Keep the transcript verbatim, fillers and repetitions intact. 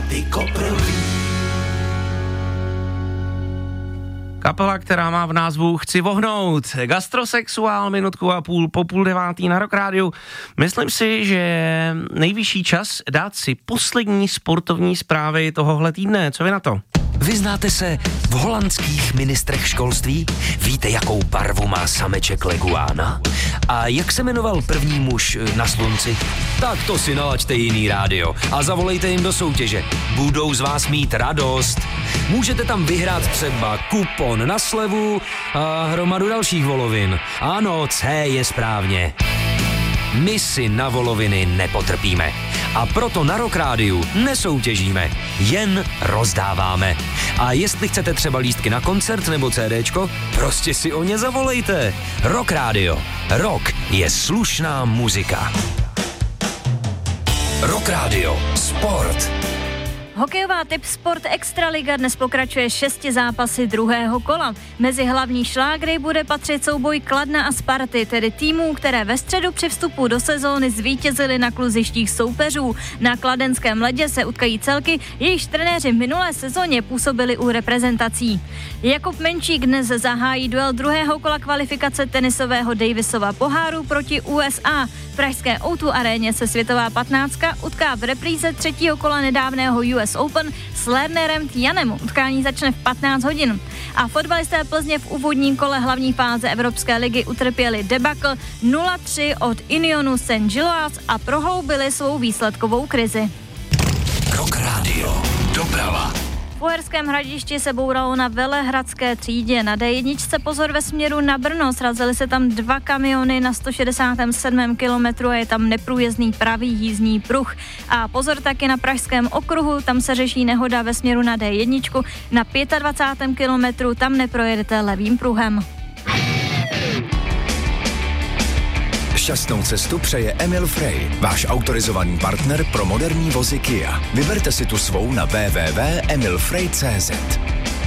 Tyko prvý. Kapela, která má v názvu Chci vohnout. Gastrosexuál, minutku a půl po půl devátý na Rock Rádiu. Myslím si, že nejvyšší čas dát si poslední sportovní zprávy tohohle týdne. Co vy na to? Vyznáte se v holandských ministrech školství? Víte, jakou barvu má sameček leguána? A jak se jmenoval první muž na slunci? Tak to si nalaďte jiný rádio a zavolejte jim do soutěže. Budou z vás mít radost. Můžete tam vyhrát třeba kupon na slevu a hromadu dalších volovin. Ano, C je správně. My si na voloviny nepotrpíme. A proto na Rock Rádiu nesoutěžíme, jen rozdáváme. A jestli chcete třeba lístky na koncert nebo CDčko, prostě si o ně zavolejte. Rock Rádio. Rock je slušná muzika. Rock Rádio. Sport. Hokejová Tip Sport Extraliga dnes pokračuje šesti zápasy druhého kola. Mezi hlavní šlágry bude patřit souboj Kladna a Sparty, tedy týmů, které ve středu při vstupu do sezóny zvítězily na kluzištích soupeřů. Na kladenském ledě se utkají celky, jejichž trenéři v minulé sezóně působili u reprezentací. Jakub Menčík dnes zahájí duel druhého kola kvalifikace tenisového Davisova poháru proti U S A. V pražské O dva aréně se světová patnáctka utká v repríze třetího kola nedávného U S Open s Lernerem Tianem. Utkání začne v patnáct hodin. A fotbalisté Plzně v úvodním kole hlavní fáze Evropské ligy utrpěli debakl nula tři od Unionu Saint-Gilloise a prohloubili svou výsledkovou krizi. Rock Radio. Doprava. V Uherském Hradišti se bouralo na Velehradské třídě. Na D jedna pozor ve směru na Brno. Srazily se tam dva kamiony na sto šedesát sedm kilometrů a je tam neprůjezdný pravý jízdní pruh. A pozor taky na Pražském okruhu, tam se řeší nehoda ve směru na D jedna. Na dvacátém pátém kilometru tam neprojedete levým pruhem. Šťastnou cestu přeje Emil Frey, váš autorizovaný partner pro moderní vozy Kia. Vyberte si tu svou na w w w tečka emil frey tečka c z.